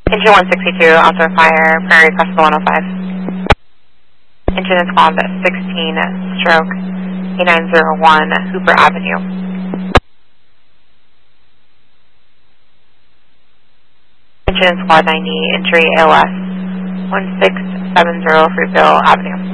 Engine 162, outdoor fire, Prairie Festival 105. Engine is called 16 stroke A901 Hooper Avenue. Engine squad 90, entry AOS 1670 Fruitville Avenue.